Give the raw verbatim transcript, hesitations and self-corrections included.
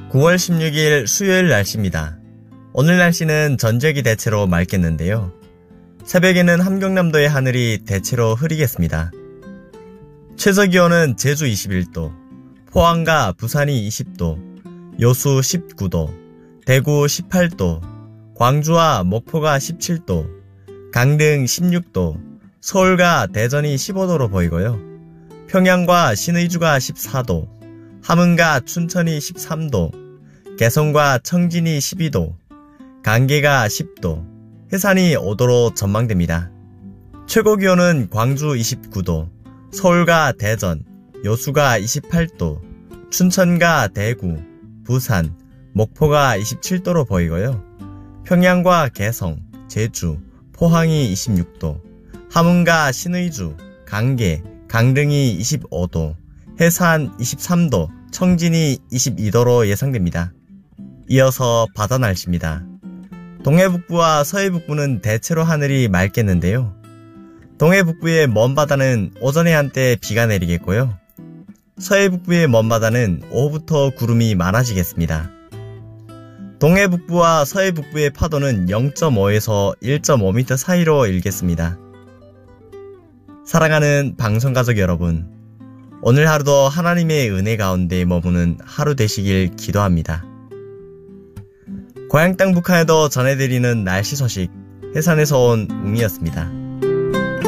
구월 십육일 수요일 날씨입니다. 오늘 날씨는 전적이 대체로 맑겠는데요. 새벽에는 함경남도의 하늘이 대체로 흐리겠습니다. 최저기온은 제주 이십일도, 포항과 부산이 이십도, 여수 십구도, 대구 십팔도, 광주와 목포가 십칠도, 강릉 십육도, 서울과 대전이 십오도로 보이고요. 평양과 신의주가 십사도, 함흥과 춘천이 십삼도, 개성과 청진이 십이도, 강계가 십도, 해산이 오도로 전망됩니다. 최고기온은 광주 이십구도, 서울과 대전, 여수가 이십팔도, 춘천과 대구, 부산, 목포가 이십칠도로 보이고요. 평양과 개성, 제주, 포항이 이십육도, 함흥과 신의주, 강계, 강릉이 이십오도, 해산 이십삼도, 청진이 이십이도로 예상됩니다. 이어서 바다 날씨입니다. 동해북부와 서해북부는 대체로 하늘이 맑겠는데요. 동해북부의 먼바다는 오전에 한때 비가 내리겠고요. 서해북부의 먼바다는 오후부터 구름이 많아지겠습니다. 동해북부와 서해북부의 파도는 영점오에서 일점오 미터 사이로 일겠습니다. 사랑하는 방송가족 여러분, 오늘 하루도 하나님의 은혜 가운데 머무는 하루 되시길 기도합니다. 고향 땅 북한에도 전해드리는 날씨 소식, 해산에서 온 웅이었습니다.